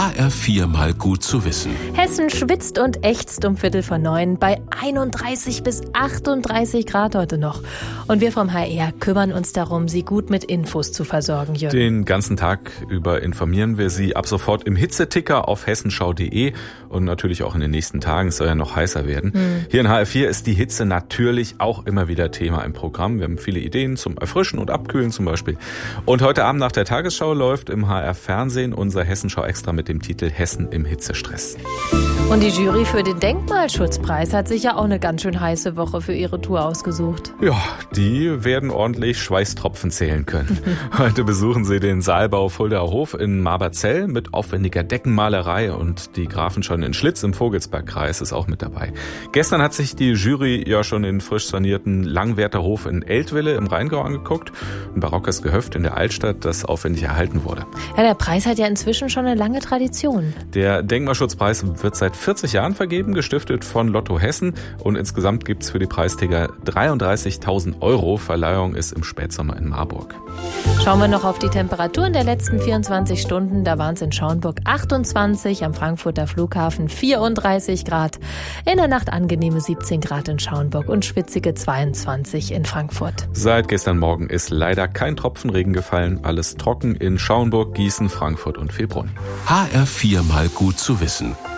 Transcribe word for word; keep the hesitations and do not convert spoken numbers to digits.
H R vier mal gut zu wissen. Hessen schwitzt und ächzt um Viertel vor neun bei einunddreißig bis achtunddreißig Grad heute noch. Und wir vom H R kümmern uns darum, Sie gut mit Infos zu versorgen, Jürgen. Den ganzen Tag über informieren wir Sie ab sofort im Hitzeticker auf hessenschau punkt de und natürlich auch in den nächsten Tagen. Es soll ja noch heißer werden. Hm. Hier in H R vier ist die Hitze natürlich auch immer wieder Thema im Programm. Wir haben viele Ideen zum Erfrischen und Abkühlen zum Beispiel. Und heute Abend nach der Tagesschau läuft im H R Fernsehen unser Hessenschau Extra mit dem Titel Hessen im Hitzestress. Und die Jury für den Denkmalschutzpreis hat sich ja auch eine ganz schön heiße Woche für ihre Tour ausgesucht. Ja, die werden ordentlich Schweißtropfen zählen können. Heute besuchen sie den Saalbau Fuldaer Hof in Maberzell mit aufwendiger Deckenmalerei und die Grafenscheune in Schlitz im Vogelsbergkreis ist auch mit dabei. Gestern hat sich die Jury ja schon den frisch sanierten Langwerter Hof in Eltville im Rheingau angeguckt. Ein barockes Gehöft in der Altstadt, das aufwendig erhalten wurde. Ja, der Preis hat ja inzwischen schon eine lange Tradition. Der Denkmalschutzpreis wird seit vierzig Jahren vergeben, gestiftet von Lotto Hessen. Und insgesamt gibt es für die Preisträger dreiunddreißigtausend Euro. Verleihung ist im Spätsommer in Marburg. Schauen wir noch auf die Temperaturen der letzten vierundzwanzig Stunden. Da waren es in Schauenburg achtundzwanzig, am Frankfurter Flughafen vierunddreißig Grad. In der Nacht angenehme siebzehn Grad in Schauenburg und schwitzige zweiundzwanzig in Frankfurt. Seit gestern Morgen ist leider kein Tropfen Regen gefallen. Alles trocken in Schauenburg, Gießen, Frankfurt und Vilbronn. H R vier mal gut zu wissen.